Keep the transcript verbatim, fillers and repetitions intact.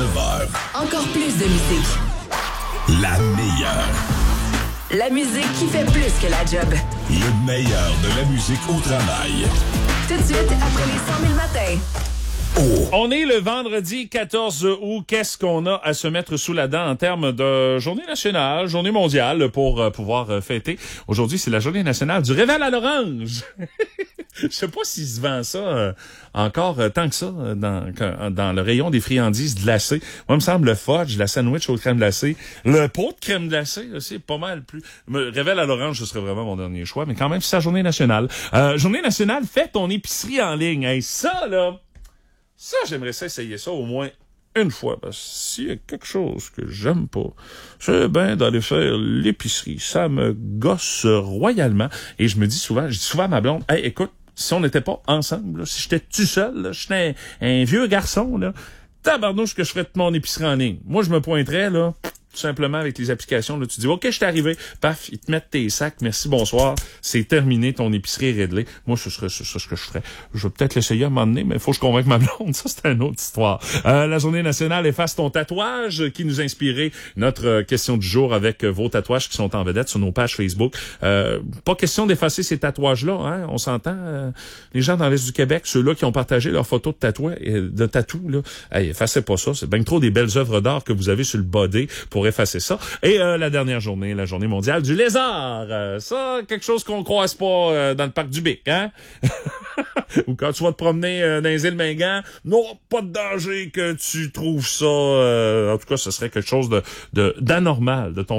neuf heures. Encore plus de musique. La meilleure. La musique qui fait plus que la job. Le meilleur de la musique au travail. Tout de suite, après les cent mille matins. Oh. On est le vendredi quatorze août. Qu'est-ce qu'on a à se mettre sous la dent en termes de journée nationale, journée mondiale pour euh, pouvoir euh, fêter? Aujourd'hui, c'est la journée nationale du réveil à l'orange. Je sais pas s'il se vend ça euh, encore euh, tant que ça euh, dans, dans le rayon des friandises glacées. Moi, il me semble le fudge, la sandwich aux crème glacée, le pot de crème glacée, là, c'est pas mal plus. Me révèle à l'orange, ce serait vraiment mon dernier choix, mais quand même, c'est sa journée nationale. Euh, journée nationale, fais ton épicerie en ligne. Hey, ça, là, ça, j'aimerais ça essayer ça au moins une fois, parce que s'il y a quelque chose que j'aime pas, c'est bien d'aller faire l'épicerie. Ça me gosse royalement. Et je me dis souvent, je dis souvent à ma blonde, hey, écoute, si on n'était pas ensemble, là, si j'étais tout seul, là, j'étais un, un vieux garçon, là, tabarnouche que je ferais de mon épicerie en ligne. Moi, je me pointerais, là, tout simplement avec les applications, là, tu dis, OK, je suis arrivé, paf, ils te mettent tes sacs, merci, bonsoir, c'est terminé, ton épicerie est réglée. Moi, ce serait ce, ce que je ferais. Je vais peut-être l'essayer à un moment donné, mais il faut que je convainque ma blonde, ça, c'est une autre histoire. Euh, la journée nationale efface ton tatouage, qui nous a inspiré notre euh, question du jour avec euh, vos tatouages qui sont en vedette sur nos pages Facebook. Euh, pas question d'effacer ces tatouages-là, hein, on s'entend, euh, les gens dans l'Est du Québec, ceux-là qui ont partagé leurs photos de tatouage, de tatou, là, hey, effacez pas ça, c'est bien trop des belles œuvres d'art que vous avez sur le body pour effacer ça. Et euh, la dernière journée, la journée mondiale du lézard. Euh, ça, quelque chose qu'on croise pas euh, dans le parc du Bic, hein? Ou quand tu vas te promener euh, dans les îles Mingan, non, pas de danger que tu trouves ça. Euh, en tout cas, ce serait quelque chose de, de d'anormal de ton